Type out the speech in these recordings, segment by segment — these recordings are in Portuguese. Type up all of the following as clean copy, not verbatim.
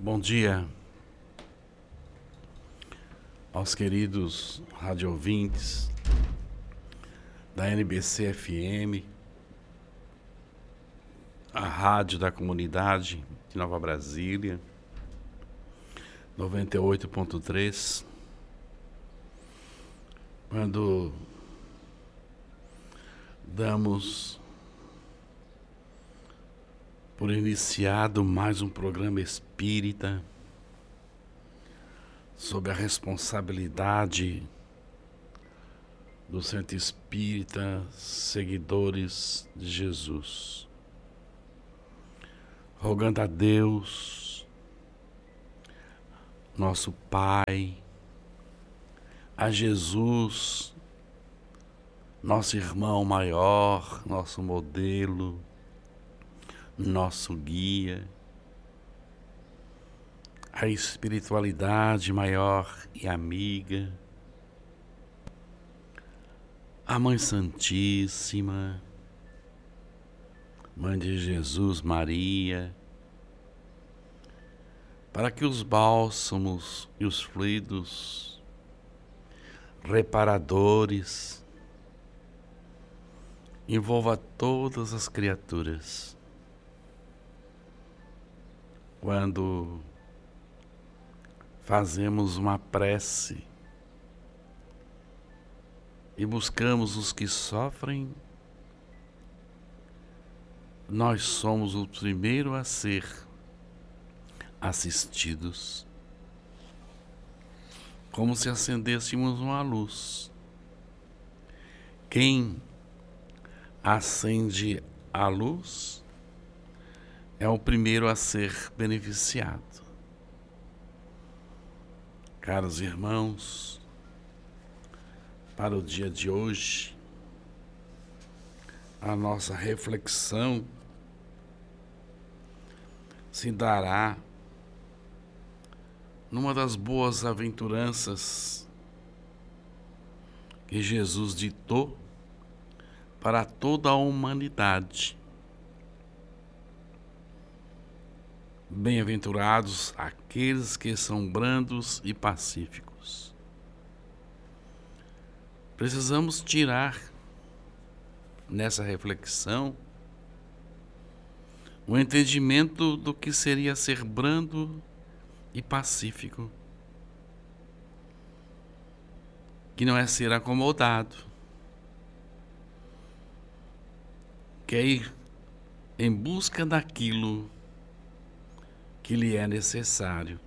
Bom dia aos queridos radiovintes da NBC FM, a rádio da comunidade de Nova Brasília, 98.3, quando damos por iniciado mais um programa espírita sob a responsabilidade do Centro Espírita Seguidores de Jesus, rogando a Deus, nosso Pai, a Jesus, nosso irmão maior, nosso modelo, nosso guia, a espiritualidade maior e amiga, a Mãe Santíssima, Mãe de Jesus Maria, para que os bálsamos e os fluidos reparadores envolva todas as criaturas. Quando fazemos uma prece e buscamos os que sofrem, nós somos o primeiro a ser assistidos, como se acendêssemos uma luz. Quem acende a luz é o primeiro a ser beneficiado. Caros irmãos, para o dia de hoje, a nossa reflexão se dará numa das boas aventuranças que Jesus ditou para toda a humanidade. Bem-aventurados aqueles que são brandos e pacíficos. Precisamos tirar nessa reflexão o entendimento do que seria ser brando e pacífico, que não é ser acomodado, que é ir em busca daquilo que lhe é necessário.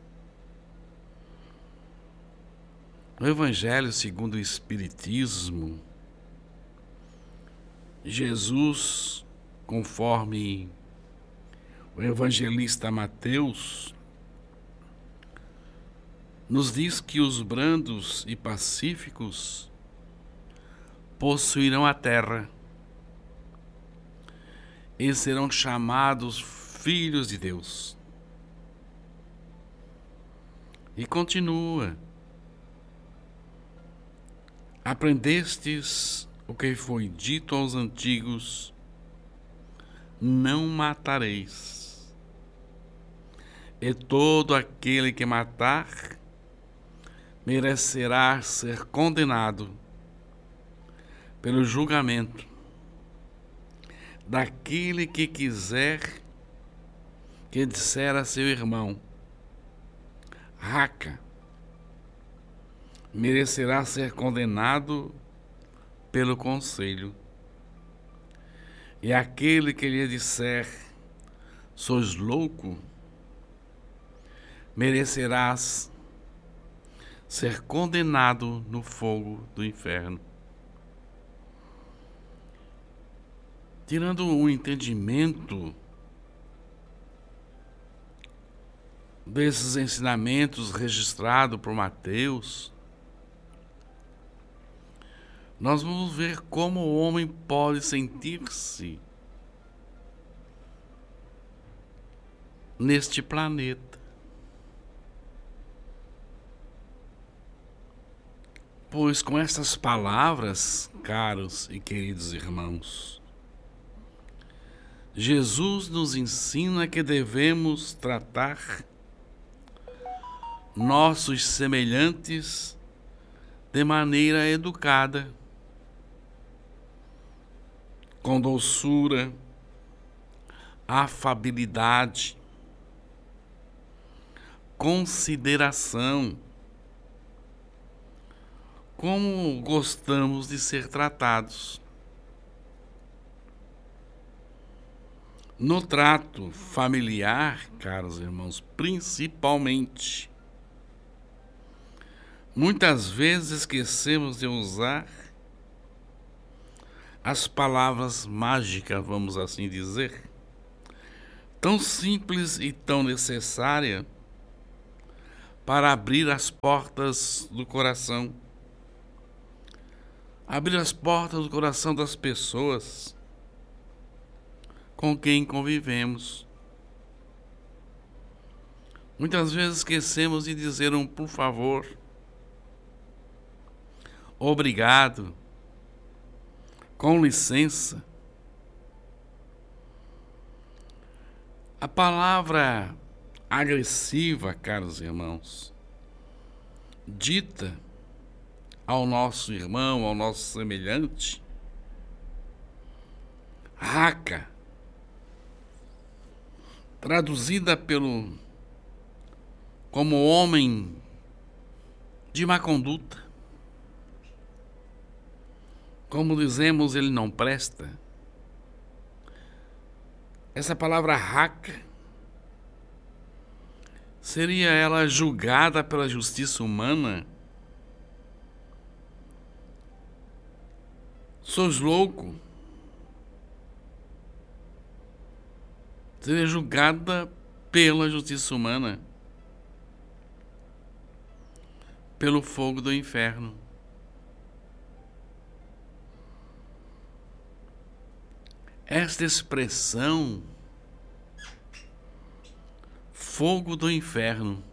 No Evangelho segundo o Espiritismo, Jesus, conforme o evangelista Mateus, nos diz que os brandos e pacíficos possuirão a terra e serão chamados filhos de Deus. E continua: aprendestes o que foi dito aos antigos: não matareis. E todo aquele que matar merecerá ser condenado pelo julgamento daquele que quiser que disser a seu irmão: raca, merecerá ser condenado pelo conselho. E aquele que lhe disser: sois louco, merecerás ser condenado no fogo do inferno. Tirando o entendimento desses ensinamentos registrados por Mateus, nós vamos ver como o homem pode sentir-se neste planeta. Pois com estas palavras, caros e queridos irmãos, Jesus nos ensina que devemos tratar nossos semelhantes de maneira educada, com doçura, afabilidade, consideração, como gostamos de ser tratados. No trato familiar, caros irmãos, principalmente, muitas vezes esquecemos de usar as palavras mágicas, vamos assim dizer, tão simples e tão necessária para abrir as portas do coração. Abrir as portas do coração das pessoas com quem convivemos. Muitas vezes esquecemos de dizer um por favor, obrigado, com licença. A palavra agressiva, caros irmãos, dita ao nosso irmão, ao nosso semelhante, raca, traduzida como homem de má conduta, como dizemos, ele não presta. Essa palavra raca seria ela julgada pela justiça humana? Sois louco? Seria julgada pela justiça humana, pelo fogo do inferno. Esta expressão, fogo do inferno,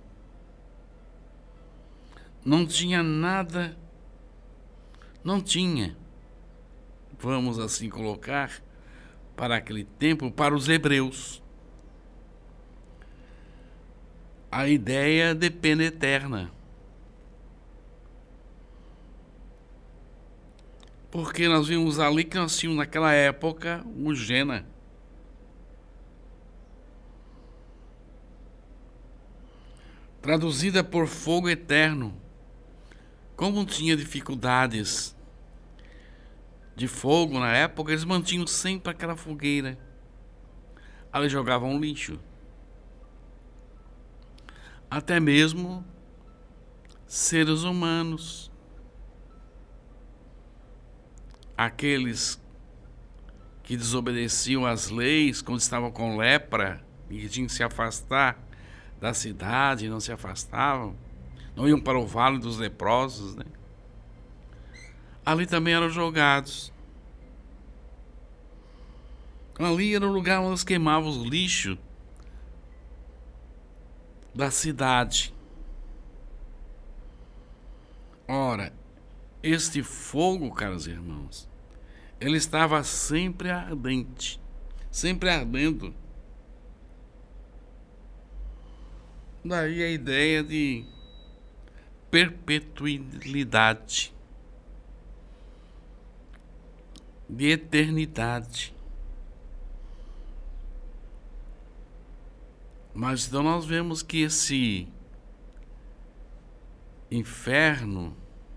não tinha nada, não tinha, vamos assim colocar, para aquele tempo, para os hebreus, a ideia de pena eterna. Porque nós vimos ali que nós tínhamos naquela época o Gena. Traduzida por fogo eterno. Como tinha dificuldades de fogo na época, eles mantinham sempre aquela fogueira. Ali jogavam lixo. Até mesmo seres humanos. Aqueles que desobedeciam às leis quando estavam com lepra e que tinham que se afastar da cidade, não se afastavam, não iam para o vale dos leprosos, né? Ali também eram jogados. Ali era o lugar onde eles queimavam os lixos da cidade. Ora, este fogo, caros irmãos, ele estava sempre ardente, sempre ardendo. Daí a ideia de perpetuidade, de eternidade. Mas então nós vemos que esse inferno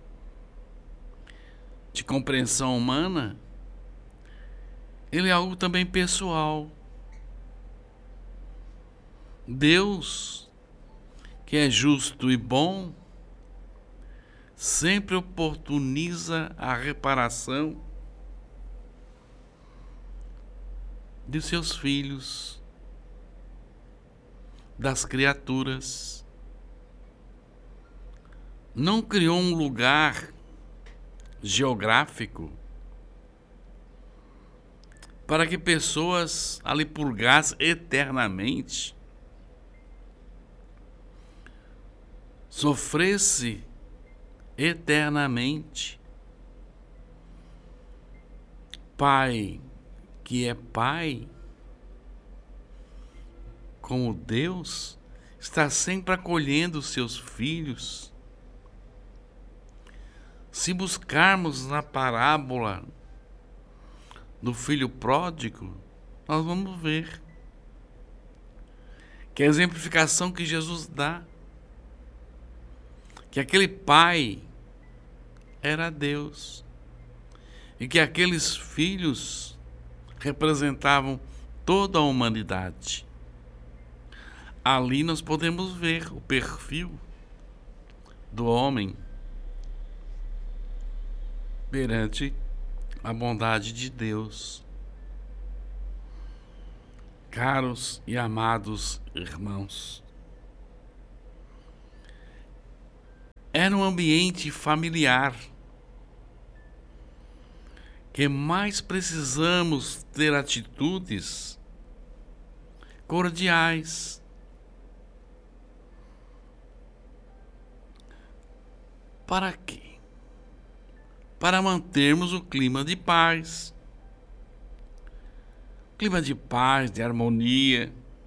de compreensão humana, ele é algo também pessoal. Deus, que é justo e bom, sempre oportuniza a reparação de seus filhos, das criaturas. Não criou um lugar geográfico para que pessoas ali purgassem eternamente, sofresse eternamente. Pai, que é Pai, como Deus, está sempre acolhendo os seus filhos. Se buscarmos na parábola do filho pródigo, nós vamos ver que a exemplificação que Jesus dá, que aquele pai era Deus e que aqueles filhos representavam toda a humanidade. Ali nós podemos ver o perfil do homem perante a bondade de Deus. Caros e amados irmãos, era um ambiente familiar que mais precisamos ter atitudes cordiais. Para quê? Para mantermos o clima de paz. Clima de paz, de harmonia,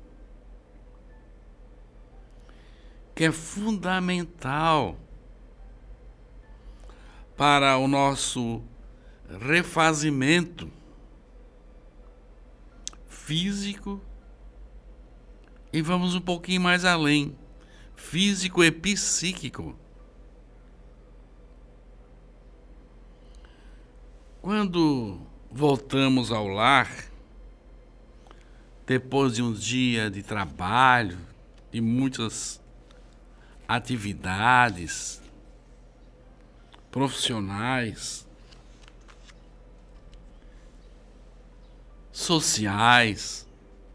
que é fundamental para o nosso refazimento físico e vamos um pouquinho mais além, físico e psíquico. Quando voltamos ao lar, depois de um dia de trabalho, de muitas atividades profissionais, sociais,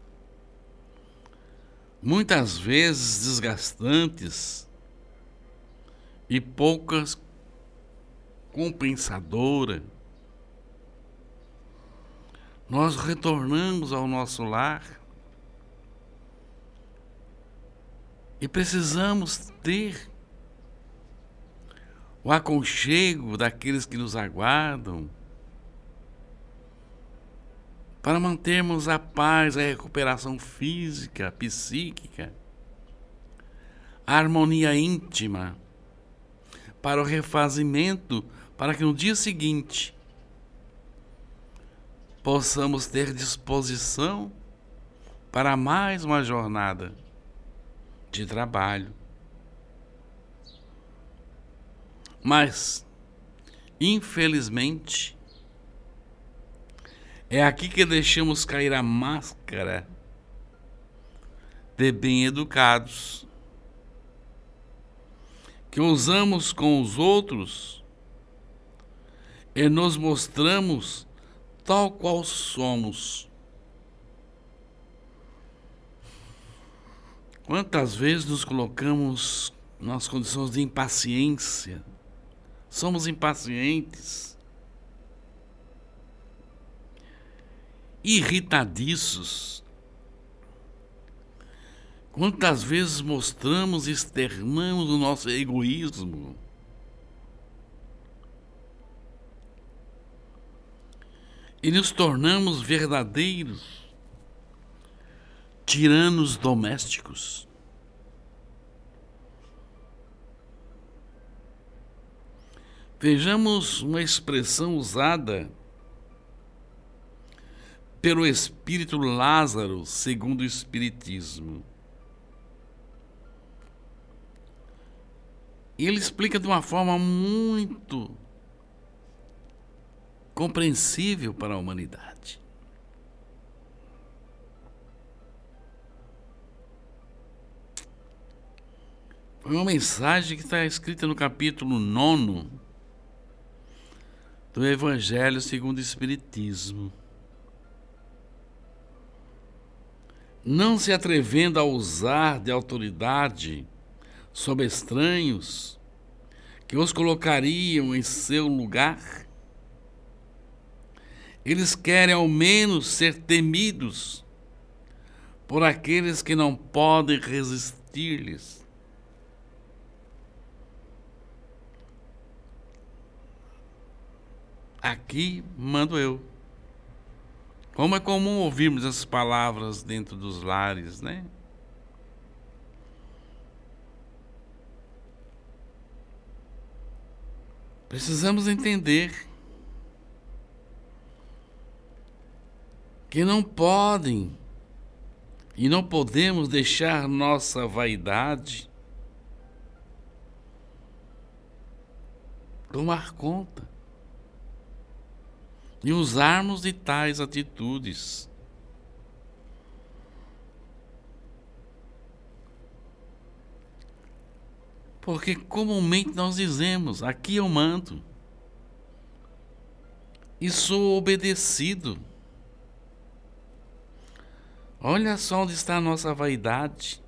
muitas vezes desgastantes e poucas compensadoras, nós retornamos ao nosso lar e precisamos ter o aconchego daqueles que nos aguardam para mantermos a paz, a recuperação física, psíquica, a harmonia íntima, para o refazimento, para que no dia seguinte possamos ter disposição para mais uma jornada de trabalho. Mas, infelizmente, é aqui que deixamos cair a máscara de bem-educados, que usamos com os outros e nos mostramos tal qual somos. Quantas vezes nos colocamos nas condições de impaciência? Somos impacientes, irritadiços. Quantas vezes mostramos e externamos o nosso egoísmo? E nos tornamos verdadeiros tiranos domésticos. Vejamos uma expressão usada pelo espírito Lázaro, segundo o Espiritismo. E ele explica de uma forma muito compreensível para a humanidade. Foi uma mensagem que está escrita no capítulo 9 do Evangelho segundo o Espiritismo. Não se atrevendo a usar de autoridade sobre estranhos que os colocariam em seu lugar, eles querem ao menos ser temidos por aqueles que não podem resistir-lhes. Aqui mando eu. Como é comum ouvirmos essas palavras dentro dos lares, né? Precisamos entender que não podem e não podemos deixar nossa vaidade tomar conta e usarmos de tais atitudes. Porque comumente nós dizemos, aqui eu mando e sou obedecido. Olha só onde está a nossa vaidade.